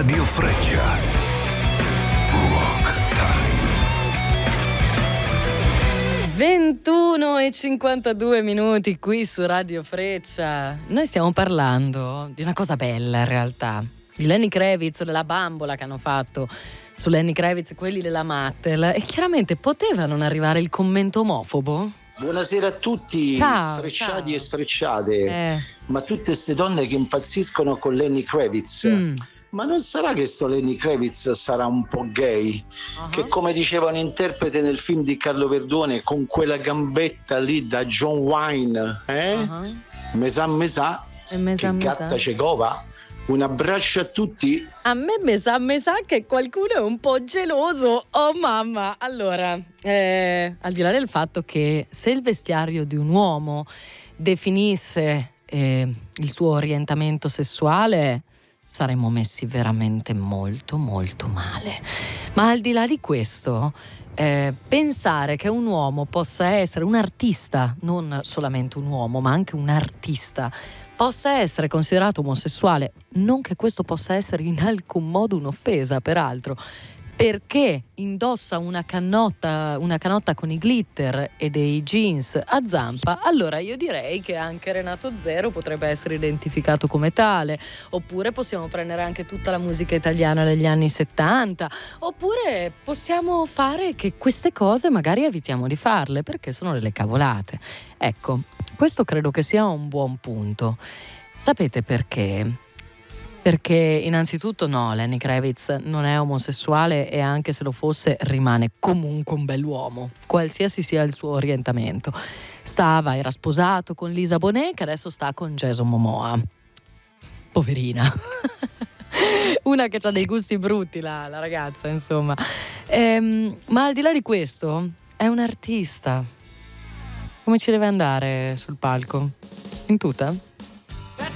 Radio Freccia. Rock Time. 21:52 qui su Radio Freccia. Noi stiamo parlando di una cosa bella in realtà, di Lenny Kravitz, della bambola che hanno fatto su Lenny Kravitz quelli della Mattel, e chiaramente poteva non arrivare il commento omofobo. Buonasera a tutti, ciao, sfrecciati ciao. e sfrecciate, ma tutte queste donne che impazziscono con Lenny Kravitz, ma non sarà che sto Lenny Kravitz sarà un po' gay? Che come diceva un interprete nel film di Carlo Verdone, con quella gambetta lì da John Wayne, me sa, che gatta cecova. Un abbraccio a tutti. A me sa che qualcuno è un po' geloso. Oh mamma. Allora, al di là del fatto che se il vestiario di un uomo definisse il suo orientamento sessuale, saremmo messi veramente molto molto male. Ma al di là di questo, pensare che un uomo possa essere un artista, non solamente un uomo ma anche un artista, possa essere considerato omosessuale, non che questo possa essere in alcun modo un'offesa, peraltro, perché indossa una canotta con i glitter e dei jeans a zampa, allora io direi che anche Renato Zero potrebbe essere identificato come tale, oppure possiamo prendere anche tutta la musica italiana degli anni 70, oppure possiamo fare che queste cose magari evitiamo di farle, perché sono delle cavolate. Ecco, questo credo che sia un buon punto. Sapete perché? Perché innanzitutto no, Lenny Kravitz non è omosessuale e anche se lo fosse rimane comunque un bell'uomo, qualsiasi sia il suo orientamento. Era sposato con Lisa Bonet, che adesso sta con Jason Momoa. Poverina. Una che ha dei gusti brutti, la ragazza, insomma. Ma al di là di questo, è un artista. Come ci deve andare sul palco? In tuta?